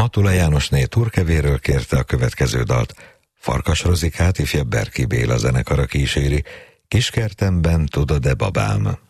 Matula Jánosné Turkevéről kérte a következő dalt, Farkas Rozikát ifjabb Berki Béla zenekara kíséri, Kiskertemben tudod-e babám?